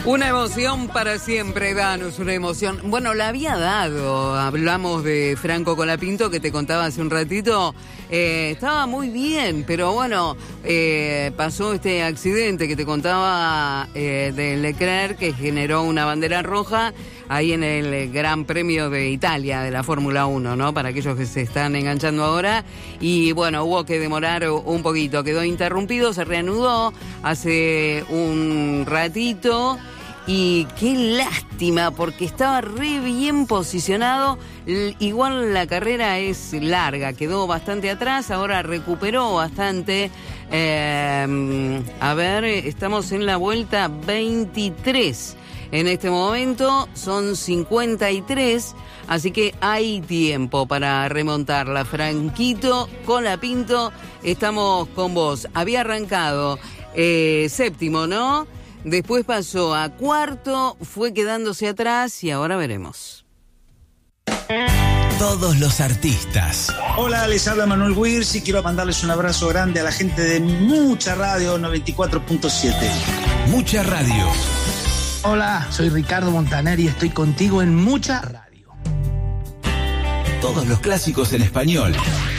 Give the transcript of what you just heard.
Una emoción para siempre, Danus, una emoción. Bueno, la había dado. Hablamos de Franco Colapinto, que te contaba hace un ratito. Estaba muy bien, pero bueno, pasó este accidente que te contaba de Leclerc, que generó una bandera roja ahí en el Gran Premio de Italia de la Fórmula 1, ¿no? Para aquellos que se están enganchando ahora. Y bueno, hubo que demorar un poquito. Quedó interrumpido, se reanudó hace un ratito. Y qué lástima, porque estaba re bien posicionado. Igual la carrera es larga, quedó bastante atrás, ahora recuperó bastante. A ver, estamos en la vuelta 23. En este momento son 53, así que hay tiempo para remontarla. Franquito Colapinto, estamos con vos. Había arrancado séptimo, ¿no? Después pasó a cuarto, fue quedándose atrás y ahora veremos. Todos los artistas. Hola, les habla Manuel Wirz y quiero mandarles un abrazo grande a la gente de Mucha Radio 94.7. Mucha Radio. Hola, soy Ricardo Montaner y estoy contigo en Mucha Radio. Todos los clásicos en español.